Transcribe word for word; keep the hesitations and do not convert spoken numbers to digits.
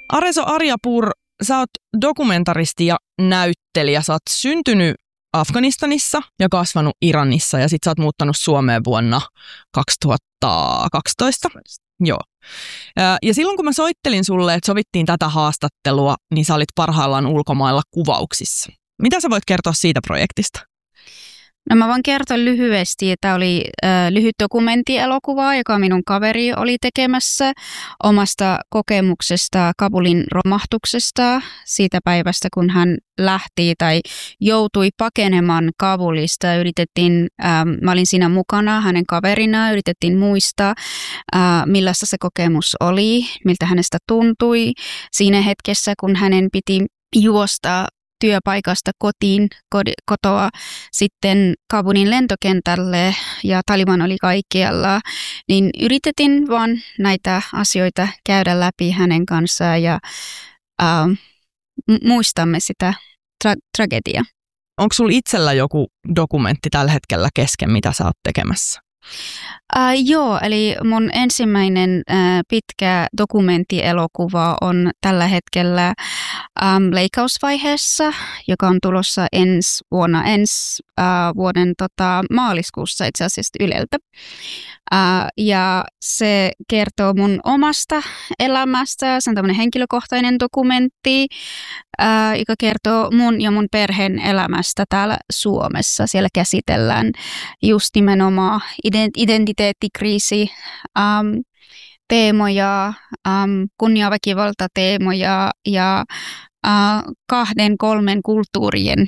Areso Aryapur, sä oot dokumentaristi ja näyttelijä. Sä oot syntynyt Afganistanissa ja kasvanut Iranissa ja sit sä oot muuttanut Suomeen vuonna kaksituhattakaksitoista. Joo. Ja silloin kun mä soittelin sulle, että sovittiin tätä haastattelua, niin sä olit parhaillaan ulkomailla kuvauksissa. Mitä sä voit kertoa siitä projektista? No mä voin kertoa lyhyesti, että oli äh, lyhyt dokumenttielokuva, joka minun kaveri oli tekemässä omasta kokemuksesta Kabulin romahduksesta siitä päivästä, kun hän lähti tai joutui pakenemaan Kabulista. Yritettiin, ähm, mä olin siinä mukana hänen kaverina, yritettiin muistaa, äh, millaista se kokemus oli, miltä hänestä tuntui siinä hetkessä, kun hänen piti juosta työpaikasta kotiin, kotoa, sitten Kabulin lentokentälle ja Taliban oli kaikkialla, niin yritettiin vaan näitä asioita käydä läpi hänen kanssaan ja äh, muistamme sitä tra- tragediaa. Onko sulla itsellä joku dokumentti tällä hetkellä kesken, mitä sä oot tekemässä? Uh, joo, eli mun ensimmäinen uh, pitkä dokumenttielokuva on tällä hetkellä um, leikkausvaiheessa, joka on tulossa ensi vuonna, ensi uh, vuoden tota, maaliskuussa itse asiassa Yleltä. Uh, ja se kertoo mun omasta elämästä, se on tämmöinen henkilökohtainen dokumentti, uh, joka kertoo mun ja mun perheen elämästä täällä Suomessa. Siellä käsitellään just nimenomaan identiteettikriisi, um, teemoja, um, kunniaväkivaltateemoja ja uh, kahden, kolmen kulttuurien